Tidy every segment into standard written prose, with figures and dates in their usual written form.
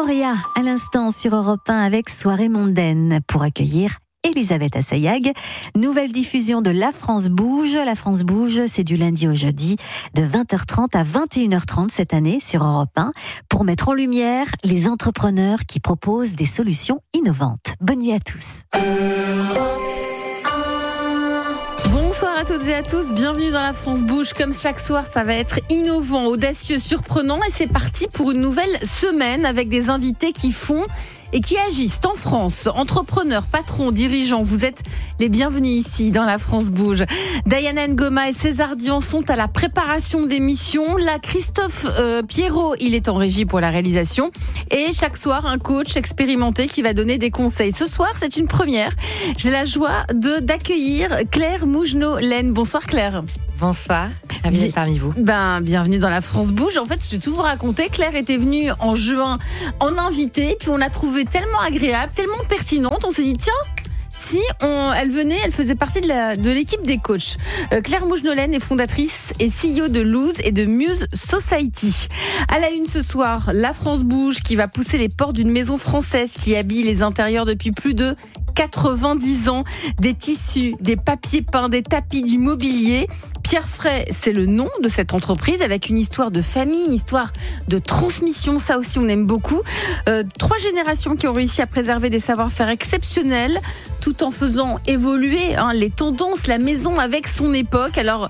Euphoria à l'instant sur Europe 1 avec Soirée mondaine pour accueillir Elisabeth Assayag. Nouvelle diffusion de La France bouge. La France bouge, c'est du lundi au jeudi de 20h30 à 21h30 cette année sur Europe 1 pour mettre en lumière les entrepreneurs qui proposent des solutions innovantes. Bonne nuit à tous. Bonsoir à toutes et à tous, bienvenue dans La France bouge. Comme chaque soir, ça va être innovant, audacieux, surprenant et c'est parti pour une nouvelle semaine avec des invités qui font et qui agissent en France. Entrepreneurs, patrons, dirigeants, vous êtes les bienvenus ici dans La France bouge. Diana Ngoma et César Dian sont à la préparation d'émissions. Là, Christophe Pierrot, il est en régie pour la réalisation. Et chaque soir, un coach expérimenté qui va donner des conseils. Ce soir, c'est une première. J'ai la joie d'accueillir Claire Mougenot-Laine. Bonsoir Claire. Bonsoir, ravi d'être parmi vous. Bienvenue dans La France bouge. En fait, je vais tout vous raconter. Claire était venue en juin en invitée, puis on l'a trouvée tellement agréable, tellement pertinente. On s'est dit, tiens, si elle venait, elle faisait partie de l'équipe des coachs. Claire Mougenot-Laine est fondatrice et CEO de Lose et de Muse Society. À la une ce soir, La France bouge qui va pousser les portes d'une maison française qui habille les intérieurs depuis plus de 90 ans. Des tissus, des papiers peints, des tapis, du mobilier. Pierre Fray, c'est le nom de cette entreprise avec une histoire de famille, une histoire de transmission. Ça aussi, on aime beaucoup. 3 générations qui ont réussi à préserver des savoir-faire exceptionnels tout en faisant évoluer les tendances, la maison avec son époque. Alors,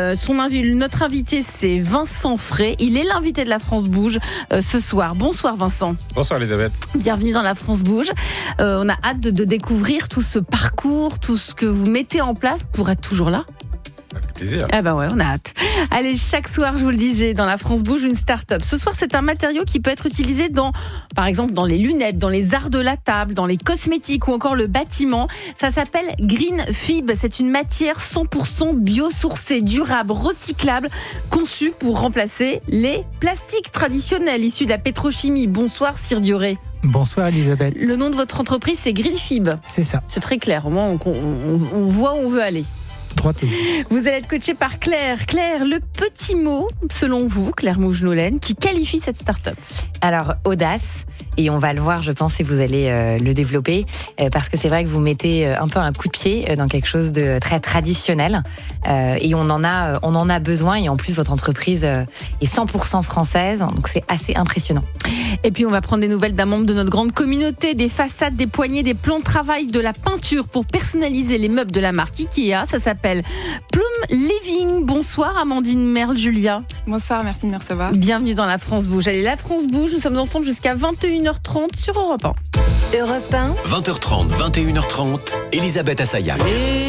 notre invité, c'est Vincent Fray. Il est l'invité de La France bouge ce soir. Bonsoir Vincent. Bonsoir Elisabeth. Bienvenue dans La France bouge. On a hâte de découvrir tout ce parcours, tout ce que vous mettez en place pour être toujours là. Avec plaisir. Ah bah ouais, on a hâte. Allez, chaque soir, je vous le disais, dans La France bouge, une start-up. Ce soir, c'est un matériau qui peut être utilisé par exemple, dans les lunettes, dans les arts de la table, dans les cosmétiques ou encore le bâtiment. Ça s'appelle Green Fib. C'est une matière 100% biosourcée, durable, recyclable, conçue pour remplacer les plastiques traditionnels issus de la pétrochimie. Bonsoir, Cyr Dioré. Bonsoir Elisabeth. Le nom de votre entreprise, c'est Green Fib. C'est ça. C'est très clair, au moins on voit où on veut aller. Vous allez être coaché par Claire. Claire, le petit mot, selon vous, Claire Mougenot-Laine, qui qualifie cette start-up. Alors, audace, et on va le voir, je pense, et vous allez le développer, parce que c'est vrai que vous mettez un peu un coup de pied dans quelque chose de très traditionnel, et on en a besoin, et en plus, votre entreprise est 100% française, donc c'est assez impressionnant. Et puis, on va prendre des nouvelles d'un membre de notre grande communauté, des façades, des poignées, des plans de travail, de la peinture pour personnaliser les meubles de la marque Ikea. Ça s'appelle Plume Living. Bonsoir Amandine Merle-Julia. Bonsoir, merci de me recevoir. Bienvenue dans La France bouge. Allez, La France bouge, nous sommes ensemble jusqu'à 21h30 sur Europe 1. Europe 1. 20h30, 21h30, Elisabeth Assayag.